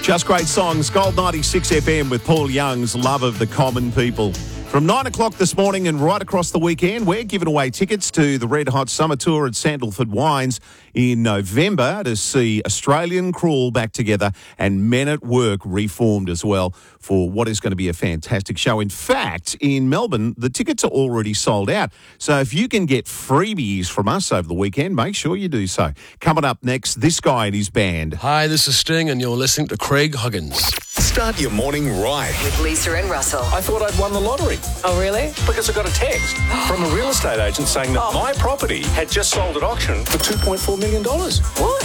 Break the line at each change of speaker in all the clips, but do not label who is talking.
Just great songs. Gold 96 FM with Paul Young's Love of the Common People. From 9 o'clock this morning and right across the weekend, we're giving away tickets to the Red Hot Summer Tour at Sandalford Wines in November to see Australian Crawl back together and Men at Work reformed as well for what is going to be a fantastic show. In fact, in Melbourne, the tickets are already sold out. So if you can get freebies from us over the weekend, make sure you do so. Coming up next, this guy and his band.
Hi, this is Sting and you're listening to Craig Huggins.
Start your morning right.
With Lisa and Russell.
I thought I'd won the lottery.
Oh, really?
Because I got a text from a real estate agent saying that my property had just sold at auction for $2.4 million.
What?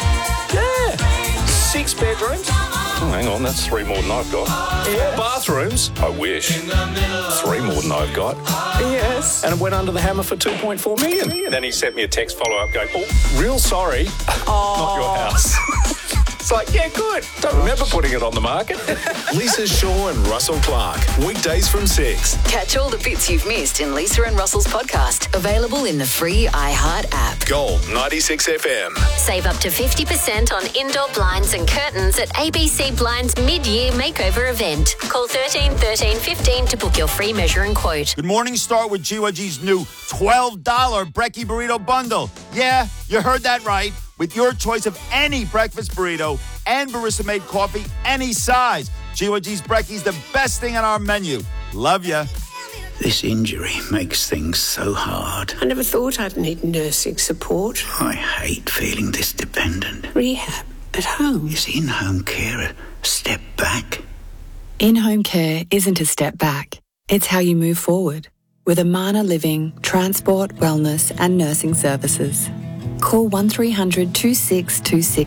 Yeah. 6 bedrooms. Oh, hang on, that's 3 more than I've got. 4 bathrooms. I wish. 3 more than I've got.
Yes.
And it went under the hammer for $2.4 million. Then he sent me a text follow-up going, oh, real sorry, not your house. It's like, yeah, good. Don't remember putting it on the market.
Lisa Shaw and Russell Clark. Weekdays from 6.
Catch all the bits you've missed in Lisa and Russell's podcast. Available in the free iHeart app.
Gold 96 FM.
Save up to 50% on indoor blinds and curtains at ABC Blinds mid-year makeover event. Call 13 13 15 to book your free measure and quote.
Good morning, start with GYG's new $12 Brekkie Burrito Bundle. Yeah, you heard that right. With your choice of any breakfast burrito and barista-made coffee, any size. GYG's Brekkie's the best thing on our menu. Love ya.
This injury makes things so hard.
I never thought I'd need nursing support.
I hate feeling this dependent.
Rehab at home.
Is in-home care a step back?
In-home care isn't a step back. It's how you move forward with Amana Living, transport, wellness and nursing services. Call 1300 26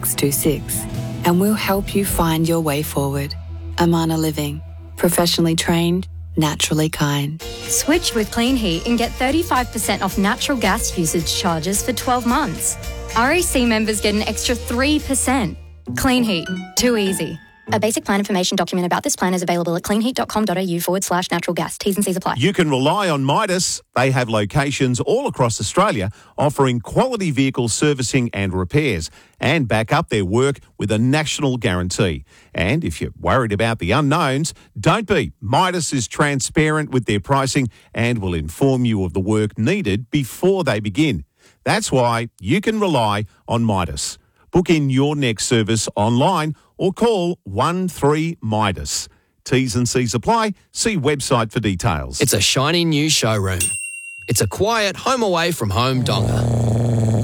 2626 and we'll help you find your way forward. Amana Living. Professionally trained, naturally kind.
Switch with Clean Heat and get 35% off natural gas usage charges for 12 months. RAC members get an extra 3%. Clean Heat. Too easy. A basic plan information document about this plan is available at cleanheat.com.au/natural gas. T's and C's apply.
You can rely on Midas. They have locations all across Australia offering quality vehicle servicing and repairs and back up their work with a national guarantee. And if you're worried about the unknowns, don't be. Midas is transparent with their pricing and will inform you of the work needed before they begin. That's why you can rely on Midas. Book in your next service online or call 13-MIDAS. T's and C's apply. See website for details.
It's a shiny new showroom. It's a quiet home away from home donga.